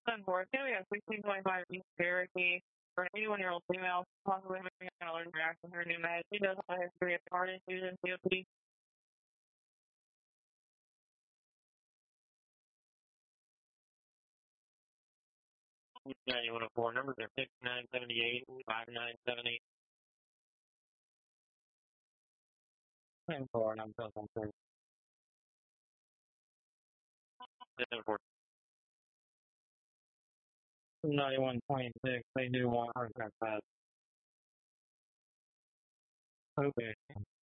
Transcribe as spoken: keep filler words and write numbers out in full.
ten four, can we have sixteen twenty-five East Cherokee for an eighty-one-year-old female, possibly having an allergic reaction to her new med. She does have a history of heart infusion, C O P D. ninety-one oh four, numbers are fifty-nine seventy-eight, fifty-nine seventy. ten four, and I'm still on three. ten four. ninety-one twenty-six, they do want her to pass. Okay.